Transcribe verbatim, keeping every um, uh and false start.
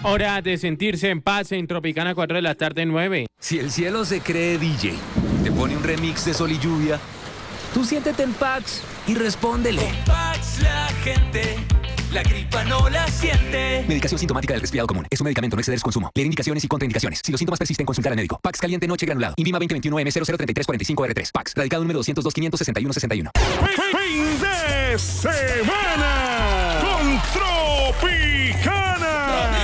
Hora de sentirse en paz en Tropicana, cuatro de la tarde, nueve. Si el cielo se cree D J, te pone un remix de Sol y Lluvia, tú siéntete en Pax y respóndele. Con Pax la gente, la gripa no la siente. Medicación sintomática del resfriado común. Es un medicamento, no exceder su consumo. Leer indicaciones y contraindicaciones. Si los síntomas persisten, consultar al médico. Pax caliente noche granulado. Invima veinte veintiuno M cero cero treinta y tres cuarenta y cinco R tres. Pax. Radicado número doscientos dos quinientos sesenta y uno sesenta y uno. Fin de semana con Tropicana.